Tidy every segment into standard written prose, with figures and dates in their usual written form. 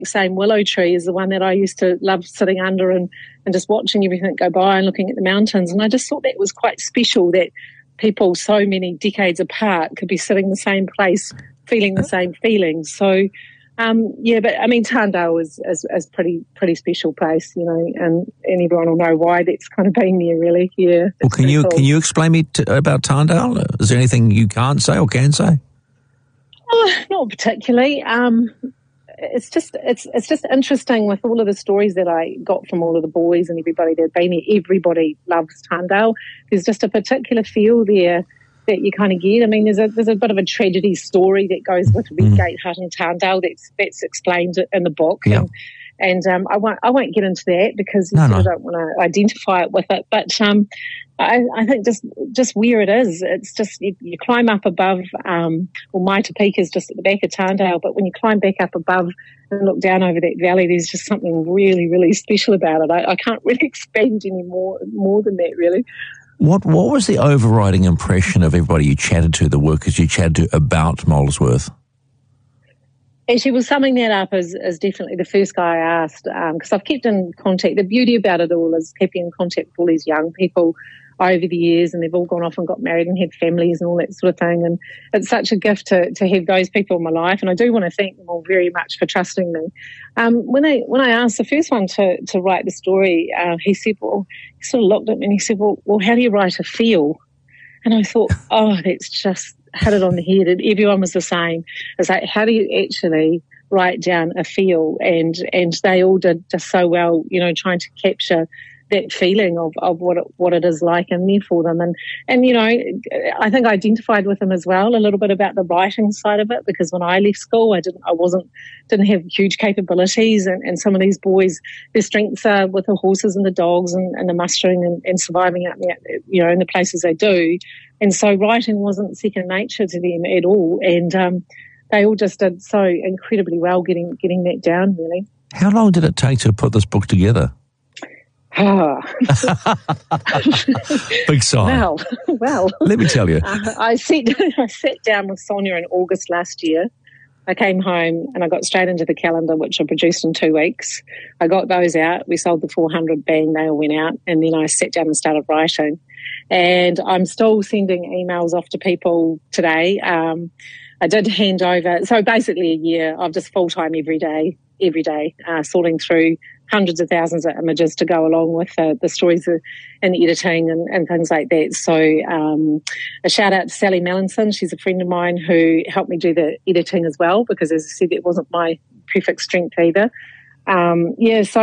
same willow tree is the one that I used to love sitting under and just watching everything go by and looking at the mountains. And I just thought that was quite special that people so many decades apart could be sitting in the same place, feeling the same feelings. So, but I mean, Tarndale is pretty special place, and everyone will know why that's kind of been there, really. Yeah. Well, can you explain me about Tarndale? Is there anything you can't say or can say? Not particularly. It's just interesting with all of the stories that I got from all of the boys and everybody that had been there. Everybody loves Tarndale. There's just a particular feel there that you kind of get. I mean, there's a bit of a tragedy story that goes with Redgate Hut and Tarndale that's explained in the book. Yeah. And I won't get into that because I don't want to identify it with it. But I think just where it is, it's just you climb up above. Maita Peak is just at the back of Tarndale, but when you climb back up above and look down over that valley, there's just something really, really special about it. I can't really expand any more than that, really. What was the overriding impression of everybody you chatted to, the workers you chatted to about Molesworth? Actually, well, summing that up is definitely the first guy I asked, because I've kept in contact. The beauty about it all is keeping in contact with all these young people over the years, and they've all gone off and got married and had families and all that sort of thing. And it's such a gift to have those people in my life, and I do want to thank them all very much for trusting me. When I asked the first one to write the story, he said, well, he sort of looked at me and he said, well, how do you write a feel? And I thought, that's just hit it on the head. And everyone was the same. It's like, how do you actually write down a feel? And they all did just so well, trying to capture that feeling of what it is like in there for them. And I think I identified with them as well a little bit about the writing side of it, because when I left school, I didn't have huge capabilities, and some of these boys, their strengths are with the horses and the dogs and the mustering and surviving out there, in the places they do. And so writing wasn't second nature to them at all. And they all just did so incredibly well getting that down, really. How long did it take to put this book together? Big sigh. Well. Let me tell you. I sat down with Sonia in August last year. I came home and I got straight into the calendar, which I produced in 2 weeks. I got those out. We sold the 400, bang, they all went out. And then I sat down and started writing. And I'm still sending emails off to people today. I did hand over, so basically a year of just full-time every day, sorting through hundreds of thousands of images to go along with the stories and editing and things like that. So a shout out to Sally Melanson. She's a friend of mine who helped me do the editing as well, because as I said, it wasn't my perfect strength either. So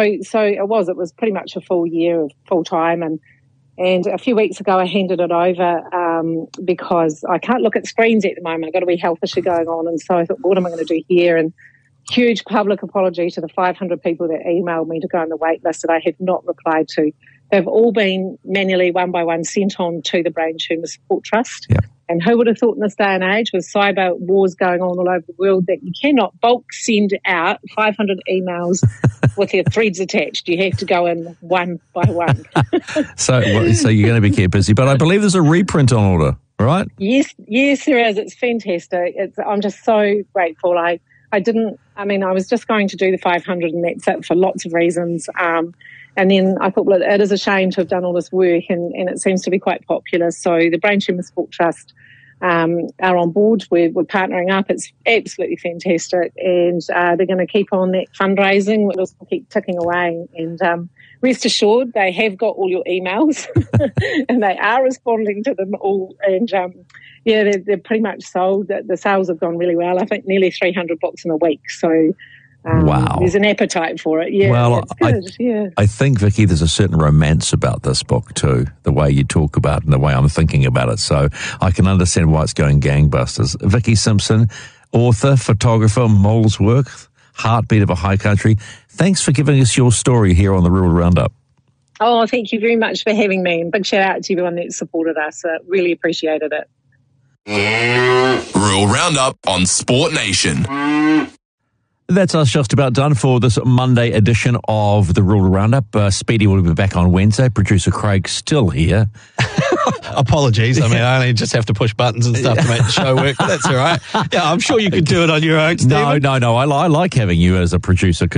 it was pretty much a full year of full time. And a few weeks ago I handed it over because I can't look at screens at the moment. I've got a wee health issue going on. And so I thought, what am I going to do here? And huge public apology to the 500 people that emailed me to go on the wait list that I have not replied to. They've all been manually, one by one, sent on to the Brain Tumour Support Trust. Yeah. And who would have thought in this day and age, with cyber wars going on all over the world, that you cannot bulk send out 500 emails with your threads attached. You have to go in one by one. So you're going to be kept busy. But I believe there's a reprint on order, right? Yes, there is. It's fantastic. I'm just so grateful. I was just going to do the 500 and that's it for lots of reasons. And then I thought, well, it is a shame to have done all this work and it seems to be quite popular. So the Brain Tumour Support Trust are on board. We're partnering up. It's absolutely fantastic. And they're going to keep on that fundraising. We'll keep ticking away. And rest assured, they have got all your emails and they are responding to them all. And they're pretty much sold. The sales have gone really well. I think nearly 300 books in a week. So wow. There's an appetite for it. Yeah, well, it's good. I think, Vicky, there's a certain romance about this book too, the way you talk about it and the way I'm thinking about it. So I can understand why it's going gangbusters. Vicky Simpson, author, photographer, Molesworth, Heartbeat of a High Country. Thanks for giving us your story here on the Rural Roundup. Oh, thank you very much for having me, and big shout out to everyone that supported us. Really appreciated it. Rural Roundup on Sport Nation. That's us just about done for this Monday edition of the Rural Roundup. Speedy will be back on Wednesday. Producer Craig still here. Apologies. I mean, I only just have to push buttons and stuff to make the show work, but that's all right. Yeah, I'm sure you could do it on your own, Stephen. No. I like having you as a producer.